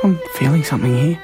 I'm feeling something here.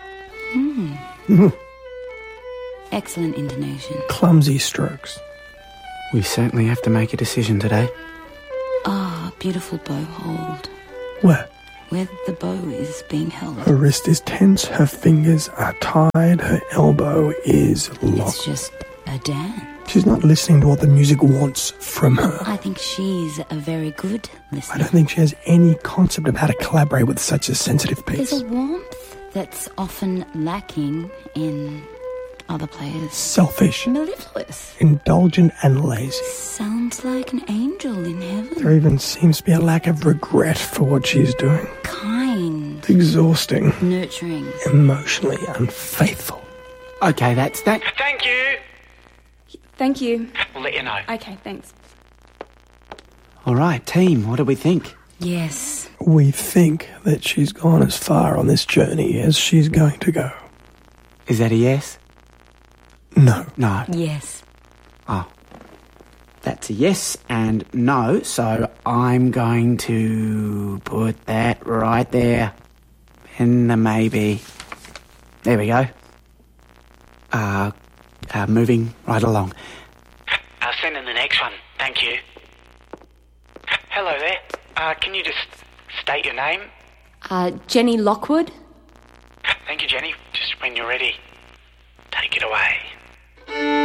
Excellent intonation. Clumsy strokes. We certainly have to make a decision today. Ah, beautiful bow hold. Where? Where the bow is being held. Her wrist is tense, her fingers are tied, her elbow is locked. It's just a dance. She's not listening to what the music wants from her. I think she's a very good listener. I don't think she has any concept of how to collaborate with such a sensitive piece. There's a warmth that's often lacking in other players. Selfish, Mellifluous. indulgent and lazy. Sounds like an angel in heaven. There even seems to be a lack of regret for what she's doing. Kind. Exhausting, Nurturing. emotionally unfaithful. Okay, that's that. Thank you. Thank you. We'll let you know. Okay, thanks. All right, team, what do we think? Yes. We think that she's gone as far on this journey as she's going to go. Is that a yes? No. No. Yes. Oh. That's a yes and no, so I'm going to put that right there. In the maybe. There we go. Moving right along. I'll send in the next one. Thank you. Hello there. Can you just state your name? Jenny Lockwood. Thank you, Jenny. Just when you're ready, take it away.